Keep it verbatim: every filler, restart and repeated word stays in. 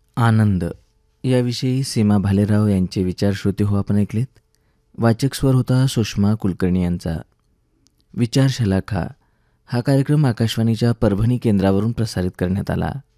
आनंद याविषयी सीमा भालेराव यांचे विचार श्रोते हो आपण ऐकलेत. वाचक स्वर होता सुषमा कुलकर्णी यांचा. विचार शलाका हा कार्यक्रम आकाशवाणीच्या परभणी केंद्रावरून प्रसारित करण्यात आला.